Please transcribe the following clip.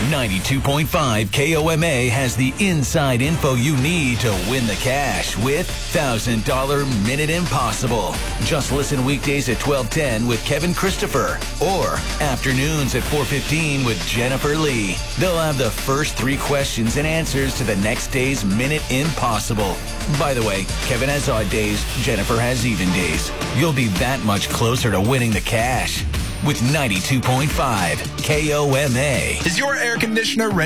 92.5 KOMA has the inside info you need to win the cash with $1,000 Minute Impossible. Just listen weekdays at 12:10 with Kevin Christopher or afternoons at 4:15 with Jennifer Lee. They'll have the first 3 questions and answers to the next day's Minute Impossible. By the way, Kevin has odd days, Jennifer has even days. You'll be that much closer to winning the cash with 92.5 KOMA. Is your air conditioner ready